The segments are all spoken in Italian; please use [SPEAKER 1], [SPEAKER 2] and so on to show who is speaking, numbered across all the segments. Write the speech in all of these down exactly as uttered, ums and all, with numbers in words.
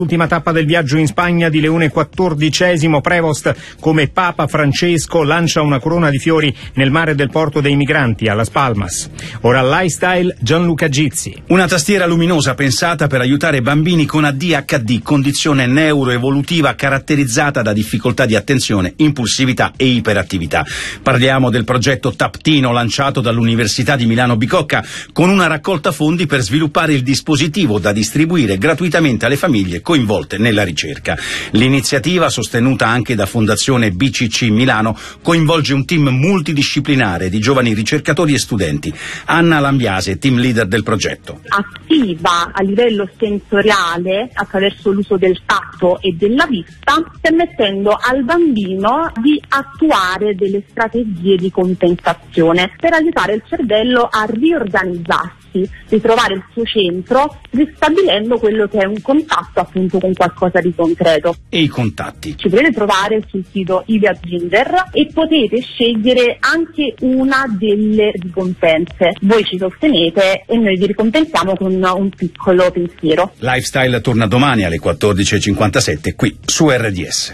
[SPEAKER 1] Ultima tappa del viaggio in Spagna di Leone quattordicesimo, Prevost come Papa Francesco lancia una corona di fiori nel mare del porto dei migranti a Las Palmas. Ora Lifestyle, Gianluca Gizzi.
[SPEAKER 2] Una tastiera luminosa pensata per aiutare bambini con A D H D, condizione neuroevolutiva caratterizzata da difficoltà di attenzione, impulsività e iperattività. Parliamo del progetto Taptino lanciato dall'Università di Milano Bicocca con una raccolta fondi per sviluppare il dispositivo da distribuire gratuitamente alle famiglie coinvolte nella ricerca. L'iniziativa, sostenuta anche da Fondazione B C C Milano, coinvolge un team multidisciplinare di giovani ricercatori e studenti. Anna Lambiase, team leader del progetto.
[SPEAKER 3] Attiva a livello sensoriale attraverso l'uso del tatto e della vista, permettendo al bambino di attuare delle strategie di compensazione per aiutare il cervello a riorganizzarsi, ritrovare il suo centro, ristabilendo quello che è un contatto appunto con qualcosa di concreto.
[SPEAKER 2] E i contatti?
[SPEAKER 3] Ci potete trovare sul sito Ivea Ginger e potete scegliere anche una delle ricompense. Voi ci sostenete e noi vi ricompensiamo con un piccolo pensiero.
[SPEAKER 2] Lifestyle torna domani alle quattordici e cinquantasette qui su R D S.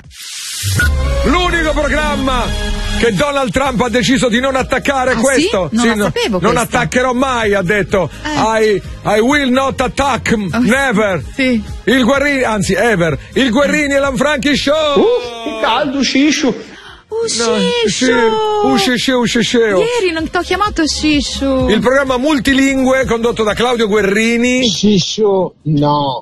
[SPEAKER 4] L'unico programma che Donald Trump ha deciso di non attaccare,
[SPEAKER 5] ah,
[SPEAKER 4] questo.
[SPEAKER 5] Sì? Non
[SPEAKER 4] sì,
[SPEAKER 5] la
[SPEAKER 4] no,
[SPEAKER 5] sapevo
[SPEAKER 4] non
[SPEAKER 5] questa.
[SPEAKER 4] attaccherò mai, ha detto. Eh. I, I will not attack,
[SPEAKER 5] oh,
[SPEAKER 4] never.
[SPEAKER 5] Sì.
[SPEAKER 4] Il Guerrini, anzi, ever. Il Guerrini e Lanfranchi Show.
[SPEAKER 6] Uh, che caldo, Scisciu.
[SPEAKER 5] Uscisciu!
[SPEAKER 4] No, uscisciu, uscisciu.
[SPEAKER 5] Ieri non t'ho chiamato Scisciu.
[SPEAKER 4] Il programma multilingue condotto da Claudio Guerrini.
[SPEAKER 6] Scisciu, no.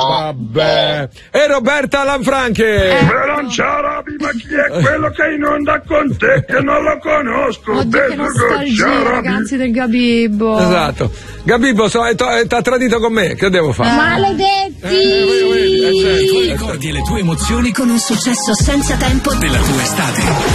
[SPEAKER 4] Vabbè. E Roberta Lanfranchi.
[SPEAKER 5] Eh.
[SPEAKER 7] Non c'è Roby, ma chi è quello che è in onda con te? Che non lo conosco.
[SPEAKER 5] Oddio, che nostalgia, ragazzi del Gabibbo.
[SPEAKER 4] Esatto. Gabibbo, so, t'ha tradito con me, che devo fare?
[SPEAKER 5] Maledetti!
[SPEAKER 8] I tuoi ricordi e le tue emozioni con un successo senza tempo della tua estate.